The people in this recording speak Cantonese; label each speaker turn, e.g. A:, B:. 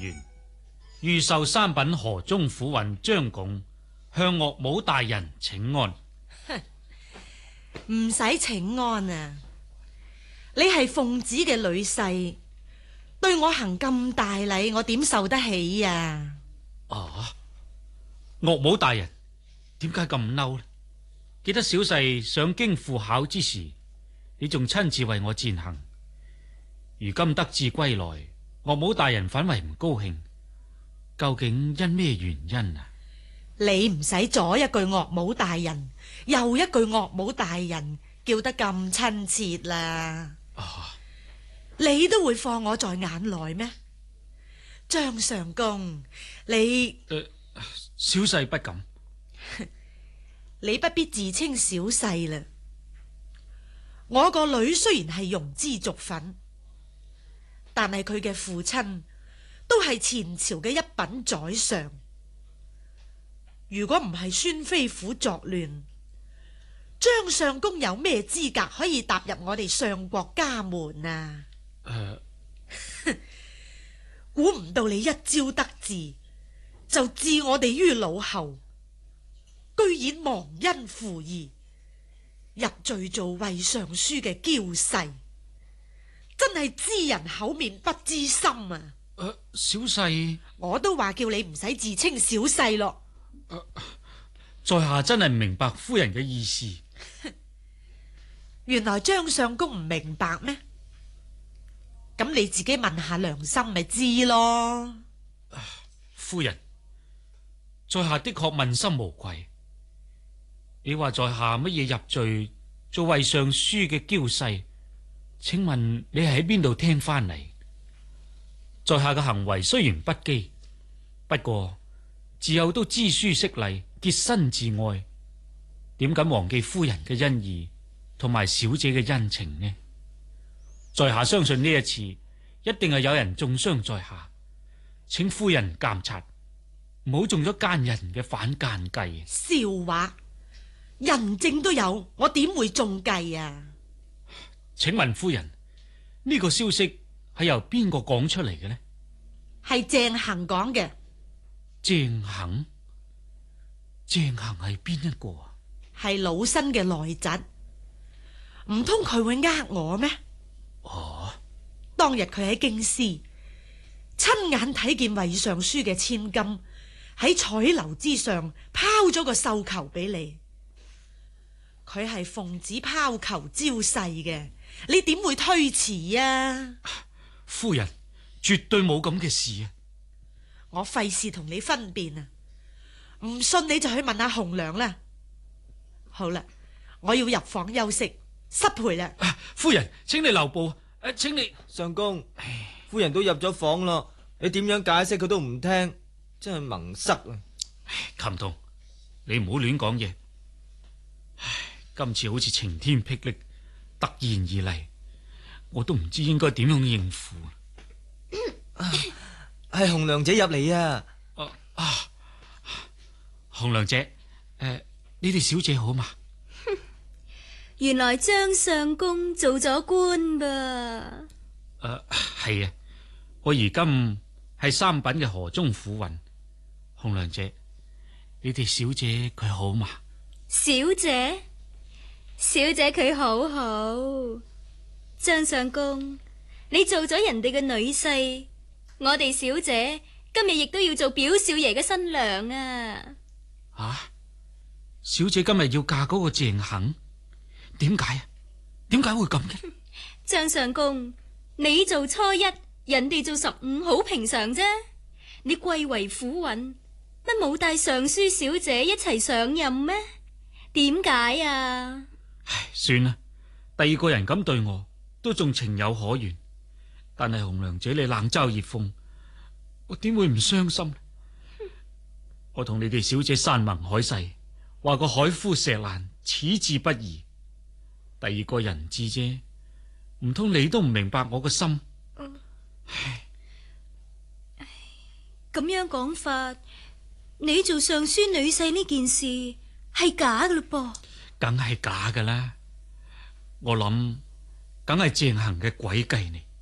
A: 員，御壽三品河中府尹張拱向岳母大人請安。
B: 唔使請安啊！你係奉旨嘅女婿，對我行咁大禮，我點受得起呀？
A: 啊！岳母大人點解咁嬲呢？記得小婿上京赴考之時，你仲親自為我餞行。如今得志歸來，岳母大人反為唔高興，究竟因咩原因啊？
B: 你唔使左一句岳母大人，右一句岳母大人，叫得咁親切啦。你都會放我在眼內咩？張相公，你
A: 小婿不敢。
B: 你不必自稱小婿啦。我個女雖然係庸脂俗粉，但係佢嘅父親都係前朝嘅一品宰相。如果唔係孫飛虎作亂，張相公有咩資格可以踏入我哋相國家門啊？估唔到你一朝得志，就置我哋於腦後，居然忘恩負義，入贅做衛尚書嘅嬌婿，真係知人口面不知心啊！
A: 小婿，
B: 我都話叫你唔使自稱小婿咯。
A: 在下真係唔明白夫人嘅意思。
B: 原來張相公唔明白咩？咁你自己問下良心咪知咯。
A: 夫人，在下的確問心無愧。你話在下乜嘢入贅做衛尚書嘅嬌婿？請問你係喺邊度聽翻嚟？在下嘅行為雖然不羈，不過自幼都知書識禮，潔身自愛，點敢忘記夫人嘅恩義同埋小姐嘅恩情呢？在下相信呢一次一定係有人中傷在下，請夫人鑒察，唔好中咗奸人嘅反間計。
B: 笑話，人證都有，我點會中計啊？
A: 請問夫人，呢個消息係由邊個講出嚟嘅呢？
B: 係鄭恒講嘅。
A: 鄭恒？鄭恒係邊一個啊？
B: 係老身嘅內侄，唔通佢會呃我咩？當日佢喺京師親眼睇見衛尚書嘅千金喺彩樓之上拋咗個繡球俾你，佢係奉旨拋球招婿嘅，你點會推辭啊？
A: 夫人絕對冇咁嘅事啊！
B: 我費事同你分辨啊！唔信你就去問下紅娘啦。好啦，我要入房休息，失陪啦。
A: 夫人，請你留步。請你
C: 相公，夫人都入咗房咯，你點樣解釋佢都唔聽，真係蒙塞啊！
A: 琴童，你唔好亂講嘢。今次好似晴天霹靂，突然而嚟，我都唔知應該點樣應付。
C: 係紅娘姐入嚟啊！
A: 紅娘姐，你哋小姐好嘛？
D: 原來張相公做咗官噃。
A: 係啊，我而今係三品嘅河中府尹。紅娘姐，你哋小姐佢好嘛？
D: 小姐佢好好。張相公，你做咗人哋嘅女婿，我哋小姐今日亦都要做表少爺嘅新娘啊！
A: 小姐今日要嫁嗰個鄭恒？點解啊？點解會咁嘅？
D: 張相公，你做初一，人哋做15，好平常啫。你貴為府尹，乜冇帶尚書小姐一齊上任咩？點解啊？
A: 算啦，第二個人咁對我，都仲情有可原。但係紅娘姐你冷嘲熱諷，我點會唔傷心？我同你哋小姐山盟海誓，話個海枯石爛，矢志不移。第二個人質啫，唔通你都唔明白我個心？
D: 咁樣講法，你做尚書女婿呢件事係假噶嘞噃？
A: 梗係假噶啦！我諗，梗係鄭恒嘅詭計嚟。